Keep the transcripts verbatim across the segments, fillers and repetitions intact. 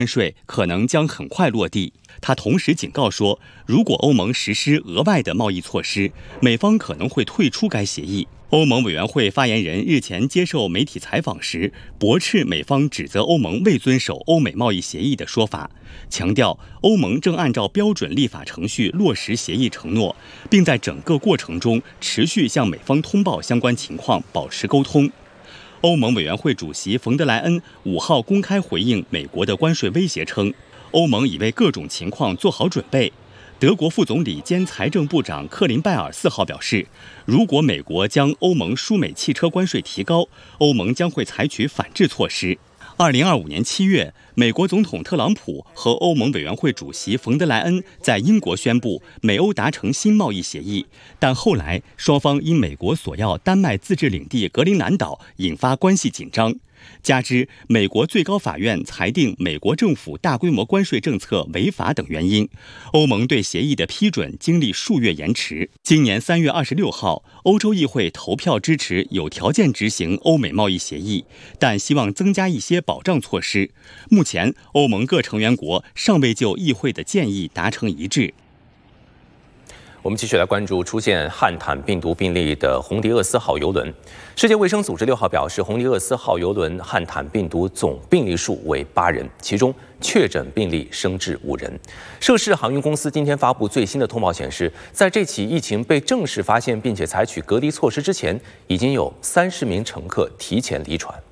关税可能将很快落地。他同时警告说，如果欧盟实施额外的贸易措施，美方可能会退出该协议。欧盟委员会发言人日前接受媒体采访时，驳斥美方指责欧盟未遵守欧美贸易协议的说法，强调欧盟正按照标准立法程序落实协议承诺，并在整个过程中持续向美方通报相关情况，保持沟通。欧盟委员会主席冯德莱恩五号公开回应美国的关税威胁称，欧盟已为各种情况做好准备。德国副总理兼财政部长克林拜尔四号表示，如果美国将欧盟输美汽车关税提高，欧盟将会采取反制措施。二零二五年七月，美国总统特朗普和欧盟委员会主席冯德莱恩在英国宣布美欧达成新贸易协议，但后来双方因美国索要丹麦自治领地格陵兰岛，引发关系紧张。加之美国最高法院裁定美国政府大规模关税政策违法等原因，欧盟对协议的批准经历数月延迟。今年三月二十六号，欧洲议会投票支持有条件执行欧美贸易协议，但希望增加一些保障措施。目前，欧盟各成员国尚未就议会的建议达成一致。 我们继续来关注出现汉坦病毒病例的洪迪厄斯号邮轮。世界卫生组织六号表示，洪迪厄斯号邮轮汉坦病毒总病例数为八人，其中确诊病例升至五人。涉事航运公司今天发布最新的通报显示，在这起疫情被正式发现并且采取隔离措施之前，已经有三十名乘客提前离船。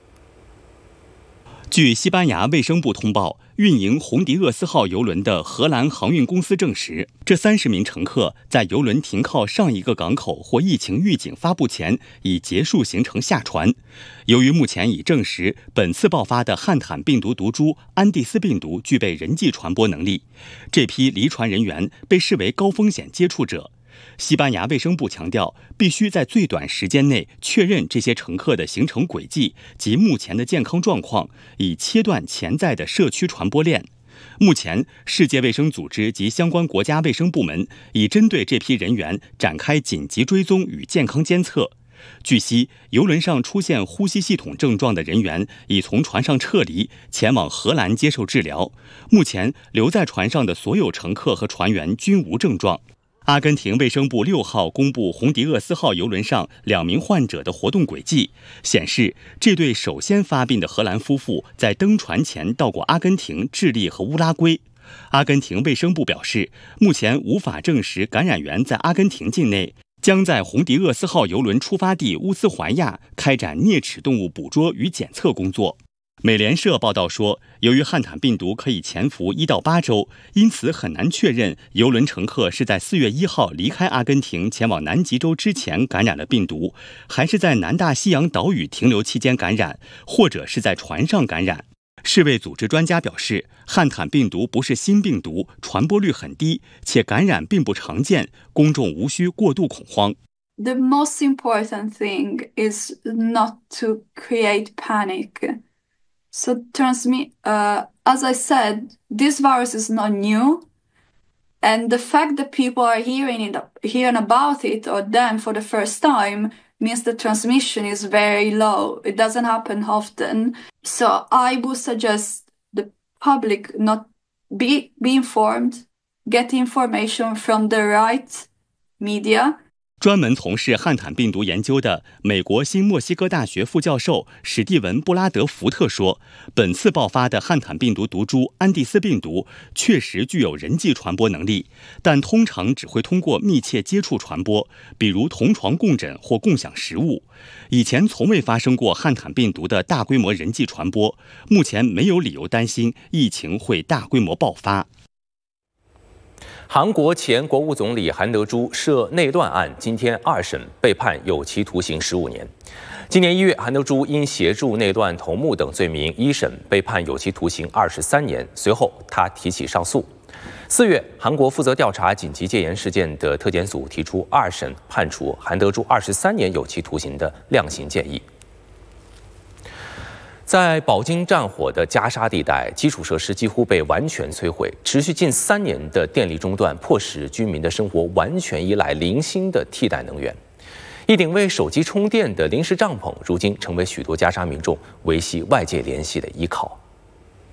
据西班牙卫生部通报，运营洪迪厄斯号邮轮的荷兰航运公司证实，这三十名乘客在邮轮停靠上一个港口或疫情预警发布前已结束行程下船。由于目前已证实本次爆发的汉坦病毒毒株安地斯病毒具备人际传播能力，这批离船人员被视为高风险接触者。西班牙卫生部强调，必须在最短时间内确认这些乘客的行程轨迹及目前的健康状况，以切断潜在的社区传播链。目前，世界卫生组织及相关国家卫生部门已针对这批人员展开紧急追踪与健康监测。据悉，邮轮上出现呼吸系统症状的人员已从船上撤离，前往荷兰接受治疗。目前，留在船上的所有乘客和船员均无症状。阿根廷卫生部六号公布洪迪厄斯号邮轮上两名患者的活动轨迹，显示这对首先发病的荷兰夫妇在登船前到过阿根廷、智利和乌拉圭。阿根廷卫生部表示，目前无法证实感染源在阿根廷境内，将在洪迪厄斯号邮轮出发地乌斯怀亚开展啮齿动物捕捉与检测工作。美联社报道说，由于汉坦病毒可以潜伏一到八周，因此很难确认邮轮乘客是在四月一号离开阿根廷前往南极洲之前感染了病毒，还是在南大西洋岛屿停留期间感染，或者是在船上感染。世卫组织专家表示，汉坦病毒不是新病毒，传播率很低，且感染并不常见，公众无需过度恐慌。 The most important thing is not to create panic.So transmit, uh, as I said, this virus is not new, and the fact that people are hearing it, hearing about it or them for the first time means the transmission is very low. It doesn't happen often. So I would suggest the public not be be informed, get information from the right media. 专门从事汉坦病毒研究的美国新墨西哥大学副教授史蒂文·布拉德福特说，本次爆发的汉坦病毒毒株安地斯病毒确实具有人际传播能力，但通常只会通过密切接触传播，比如同床共枕或共享食物。以前从未发生过汉坦病毒的大规模人际传播，目前没有理由担心疫情会大规模爆发。 韩国前国务总理韩德洙涉内乱案今天二审，被判有期徒刑十五年。今年一月，韩德洙因协助内乱头目等罪名一审被判有期徒刑二十三年，随后他提起上诉。四月，韩国负责调查紧急戒严事件的特检组提出二审判处韩德洙二十三年有期徒刑的量刑建议。在饱经战火的加沙地带，基础设施几乎被完全摧毁，持续近三年的电力中断，迫使居民的生活完全依赖零星的替代能源。一顶为手机充电的临时帐篷，如今成为许多加沙民众维系外界联系的依靠。